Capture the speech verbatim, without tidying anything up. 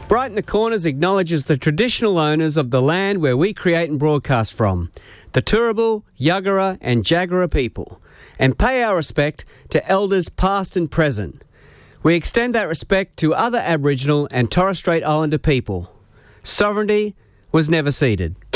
Bright in the Corners acknowledges the traditional owners of the land where we create and broadcast from, the Turrbal, Yuggera and Jagera people, and pay our respect to elders past and present. We extend that respect to other Aboriginal and Torres Strait Islander people. Sovereignty was never ceded.